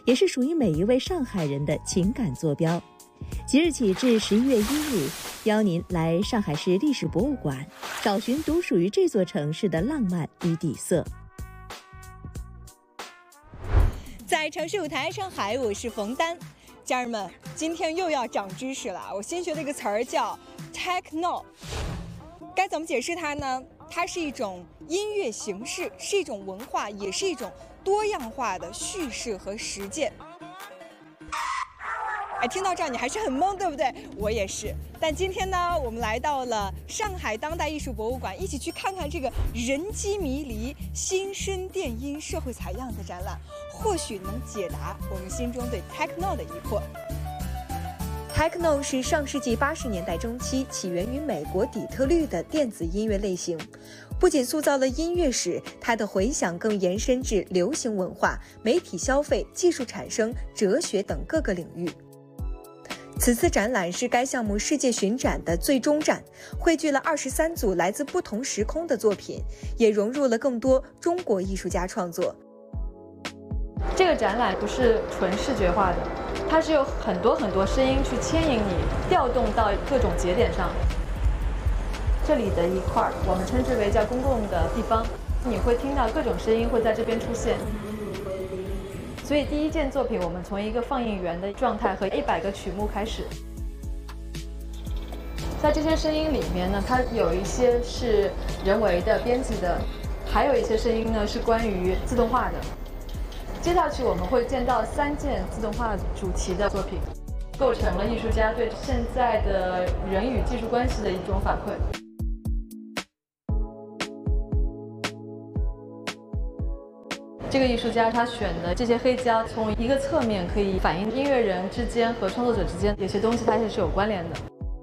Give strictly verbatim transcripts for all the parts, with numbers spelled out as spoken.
也是属于每一位上海人的情感坐标。即日起至十一月一日，邀您来上海市历史博物馆，找寻独属于这座城市的浪漫与底色。 在城市舞台上海，我是冯丹。家人们，今天又要长知识了。我新学的一个词儿叫 techno， 该怎么解释它呢？它是一种音乐形式，是一种文化，也是一种多样化的叙事和实践。哎，听到这儿你还是很懵，对不对？我也是。但今天呢，我们来到了上海当代艺术博物馆，一起去看看这个人机迷离、心声电音、社会采样的展览，或许能解答我们心中对 techno 的疑惑。techno 是上世纪八十年代中期起源于美国底特律的电子音乐类型，不仅塑造了音乐史，它的回响更延伸至流行文化、媒体消费、技术产生、哲学等各个领域。此次展览是该项目世界巡展的最终站，汇聚了二十三组来自不同时空的作品，也融入了更多中国艺术家创作。 这个展览不是纯视觉化的，它是有很多很多声音去牵引你，调动到各种节点上。这里的一块我们称之为叫公共的地方，你会听到各种声音会在这边出现。所以第一件作品，我们从一个放映员的状态和一百个曲目开始。在这些声音里面呢，它有一些是人为的编辑的，还有一些声音呢是关于自动化的。接下去我们会见到三件自动化主题的作品，构成了艺术家对现在的人与技术关系的一种反馈。这个艺术家他选的这些黑胶，从一个侧面可以反映音乐人之间和创作者之间有些东西它也是有关联的。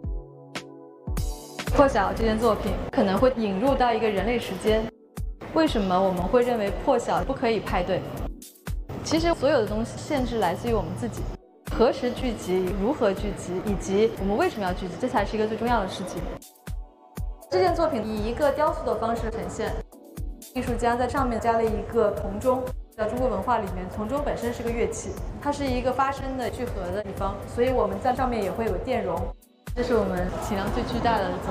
破晓这件作品可能会引入到一个人类时间。为什么我们会认为破晓不可以派对？其实所有的东西限制来自于我们自己，何时聚集、如何聚集，以及我们为什么要聚集，这才是一个最重要的事情。这件作品以一个雕塑的方式呈现。艺术家在上面加了一个铜钟，在中国文化里面，铜钟本身是个乐器，它是一个发声的聚合的地方，所以我们在上面也会有电容。这是我们体量最巨大的作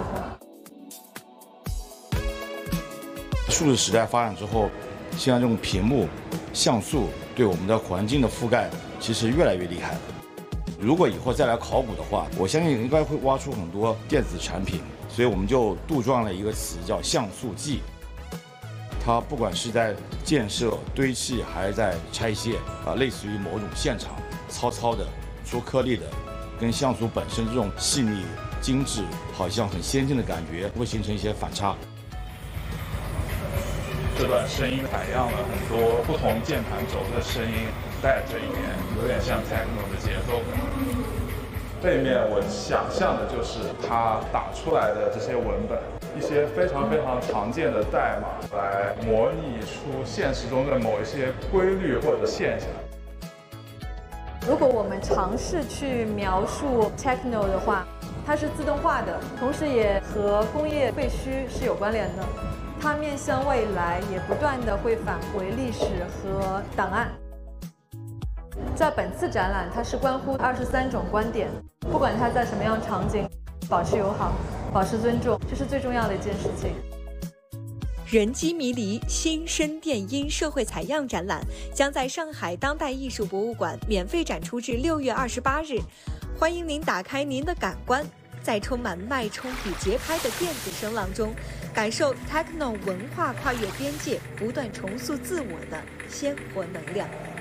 品。 数字时代发展之后，现在这种屏幕、像素对我们的环境的覆盖其实越来越厉害了。如果以后再来考古的话，我相信应该会挖出很多电子产品，所以我们就杜撰了一个词叫像素记。它不管是在建设、堆砌，还是在拆卸，啊，类似于某种现场，糙糙的、出颗粒的，跟像素本身这种细腻、精致，好像很先进的感觉，会形成一些反差。 这段声音采样了很多不同键盘轴的声音，带着一点有点像 techno 的节奏感。背面我想象的就是他打出来的这些文本，一些非常非常常见的代码，来模拟出现实中的某一些规律或者现象。 如果我们尝试去描述 techno 的话，它是自动化的，同时也和工业废墟是有关联的。它面向未来，也不断的会返回历史和档案。在本次展览，它是关乎二十三种观点，不管它在什么样场景，保持友好，保持尊重，这是最重要的一件事情。 人机迷离、心声电音社会采样展览将在上海当代艺术博物馆免费展出至六月二十八日，欢迎您打开您的感官，在充满脉冲与节拍的电子声浪中，感受 techno 文化跨越边界、不断重塑自我的鲜活能量。